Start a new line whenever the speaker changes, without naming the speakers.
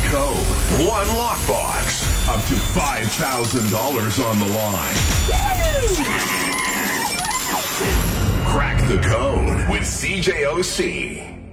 code, one lockbox, up to $5,000 on the line. Crack the code with CJOC.